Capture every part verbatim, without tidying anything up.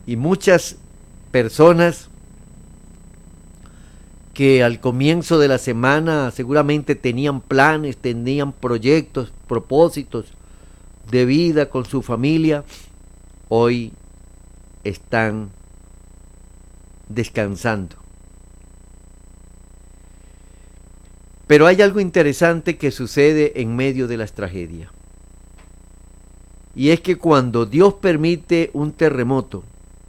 Y muchas personas que al comienzo de la semana seguramente tenían planes, tenían proyectos, propósitos de vida con su familia, hoy están descansando. Pero hay algo interesante que sucede en medio de las tragedias. Y es que cuando Dios permite un terremoto,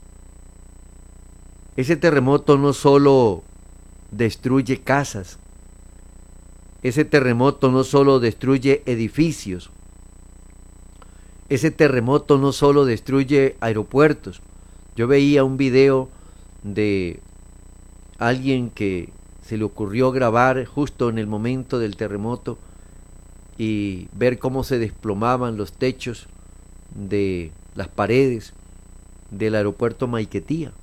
ese terremoto no solo destruye casas, ese terremoto no solo destruye edificios, ese terremoto no solo destruye aeropuertos. Yo veía un video de alguien que se le ocurrió grabar justo en el momento del terremoto y ver cómo se desplomaban los techos de las paredes del aeropuerto Maiquetía.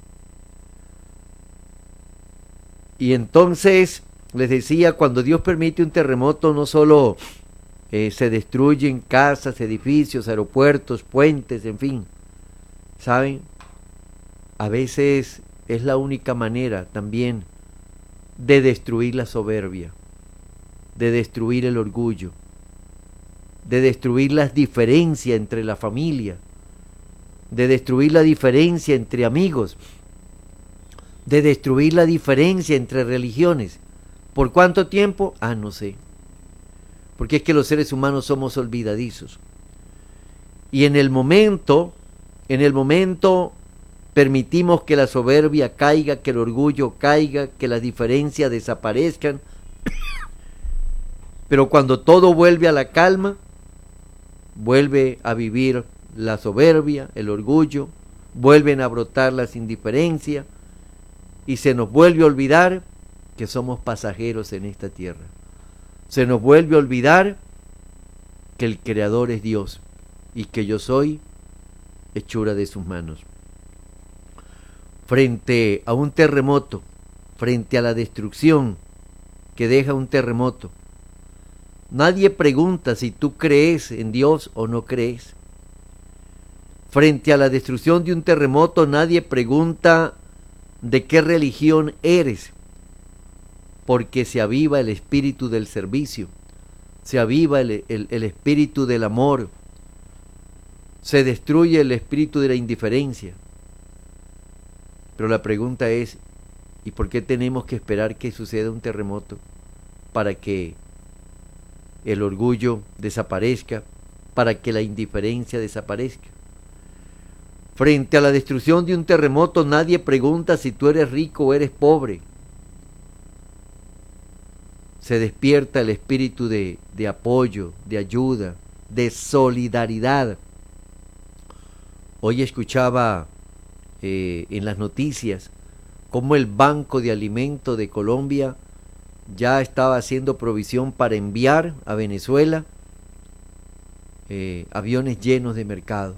Y entonces les decía, cuando Dios permite un terremoto, no solo eh, se destruyen casas, edificios, aeropuertos, puentes, en fin, ¿saben? A veces es la única manera también de destruir la soberbia, de destruir el orgullo, de destruir las diferencias entre la familia, de destruir la diferencia entre amigos, de destruir la diferencia entre religiones. ¿Por cuánto tiempo? Ah, no sé. Porque es que los seres humanos somos olvidadizos. Y en el momento, en el momento permitimos que la soberbia caiga, que el orgullo caiga, que las diferencias desaparezcan. Pero cuando todo vuelve a la calma, vuelve a vivir la soberbia, el orgullo, vuelven a brotar las indiferencias y se nos vuelve a olvidar que somos pasajeros en esta tierra. Se nos vuelve a olvidar que el Creador es Dios y que yo soy hechura de sus manos. Frente a un terremoto, frente a la destrucción que deja un terremoto, nadie pregunta si tú crees en Dios o no crees. Frente a la destrucción de un terremoto, nadie pregunta de qué religión eres, porque se aviva el espíritu del servicio, se aviva el, el, el espíritu del amor, se destruye el espíritu de la indiferencia. Pero la pregunta es, ¿y por qué tenemos que esperar que suceda un terremoto para que el orgullo desaparezca, para que la indiferencia desaparezca? Frente a la destrucción de un terremoto, nadie pregunta si tú eres rico o eres pobre. Se despierta el espíritu de, de apoyo, de ayuda, de solidaridad. Hoy escuchaba eh, en las noticias cómo el Banco de Alimentos de Colombia ya estaba haciendo provisión para enviar a Venezuela eh, aviones llenos de mercado.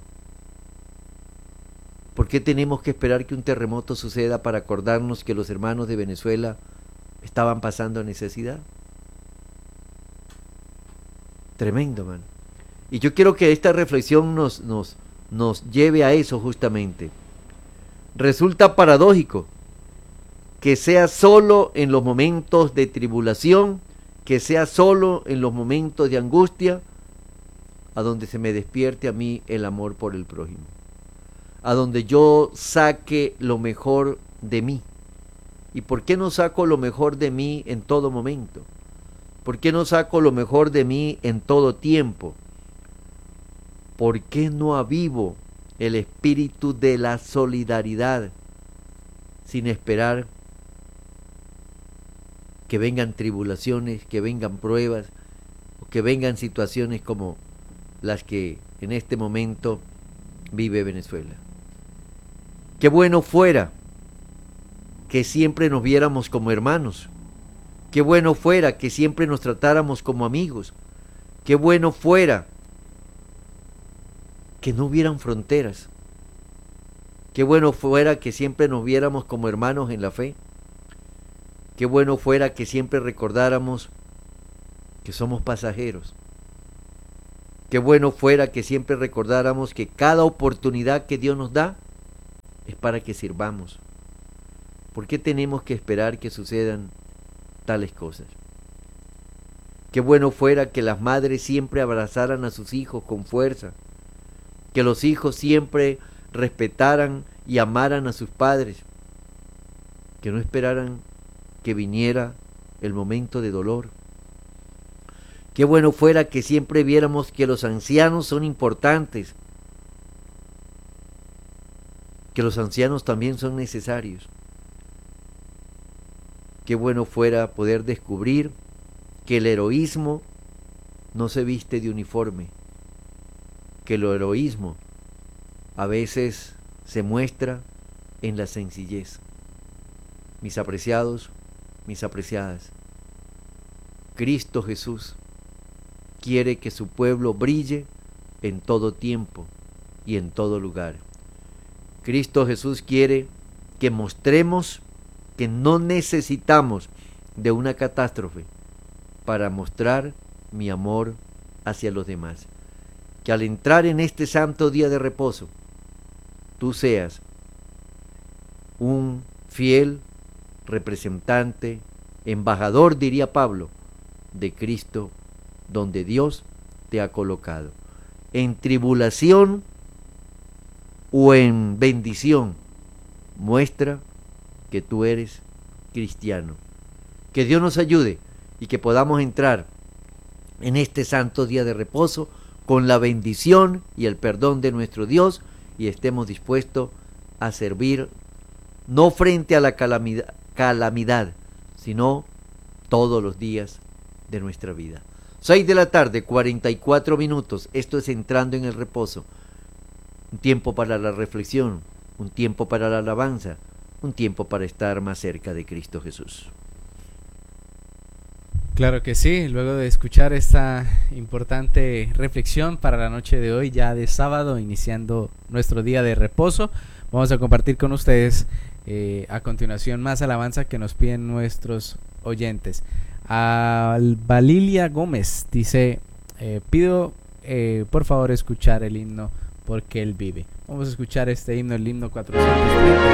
¿Por qué tenemos que esperar que un terremoto suceda para acordarnos que los hermanos de Venezuela estaban pasando necesidad? Tremendo, man. Y yo quiero que esta reflexión nos, nos, nos lleve a eso justamente. Resulta paradójico que sea solo en los momentos de tribulación, que sea solo en los momentos de angustia, a donde se me despierte a mí el amor por el prójimo, a donde yo saque lo mejor de mí. ¿Y por qué no saco lo mejor de mí en todo momento? ¿Por qué no saco lo mejor de mí en todo tiempo? ¿Por qué no avivo el espíritu de la solidaridad sin esperar que vengan tribulaciones, que vengan pruebas, o que vengan situaciones como las que en este momento vive Venezuela? Qué bueno fuera que siempre nos viéramos como hermanos. Qué bueno fuera que siempre nos tratáramos como amigos. Qué bueno fuera que no hubieran fronteras. Qué bueno fuera que siempre nos viéramos como hermanos en la fe. Qué bueno fuera que siempre recordáramos que somos pasajeros. Qué bueno fuera que siempre recordáramos que cada oportunidad que Dios nos da es para que sirvamos. ¿Por qué tenemos que esperar que sucedan tales cosas? Qué bueno fuera que las madres siempre abrazaran a sus hijos con fuerza, que los hijos siempre respetaran y amaran a sus padres, que no esperaran que viniera el momento de dolor. Qué bueno fuera que siempre viéramos que los ancianos son importantes, que los ancianos también son necesarios. Qué bueno fuera poder descubrir que el heroísmo no se viste de uniforme, que el heroísmo a veces se muestra en la sencillez. Mis apreciados, mis apreciadas, Cristo Jesús quiere que su pueblo brille en todo tiempo y en todo lugar. Cristo Jesús quiere que mostremos que no necesitamos de una catástrofe para mostrar mi amor hacia los demás. Que al entrar en este santo día de reposo, tú seas un fiel representante, embajador, diría Pablo, de Cristo, donde Dios te ha colocado. En tribulación o en bendición, muestra que tú eres cristiano. Que Dios nos ayude y que podamos entrar en este santo día de reposo con la bendición y el perdón de nuestro Dios, y estemos dispuestos a servir no frente a la calamidad, calamidad, sino todos los días de nuestra vida. seis de la tarde, cuarenta y cuatro minutos. Esto es Entrando en el Reposo. Un tiempo para la reflexión, un tiempo para la alabanza, un tiempo para estar más cerca de Cristo Jesús. Claro que sí, luego de escuchar esta importante reflexión para la noche de hoy, ya de sábado, iniciando nuestro día de reposo, vamos a compartir con ustedes eh, a continuación más alabanza que nos piden nuestros oyentes. Albalilia Gómez dice, eh, pido eh, por favor escuchar el himno Porque Él vive. Vamos a escuchar este himno, el himno cuatrocientos treinta.